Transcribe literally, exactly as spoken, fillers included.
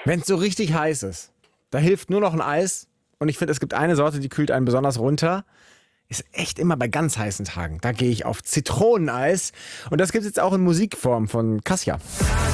Wenn es so richtig heiß ist, da hilft nur noch ein Eis. Und ich finde, es gibt eine Sorte, die kühlt einen besonders runter. Ist echt immer bei ganz heißen Tagen. Da gehe ich auf Zitroneneis. Und das gibt es jetzt auch in Musikform von Kassia.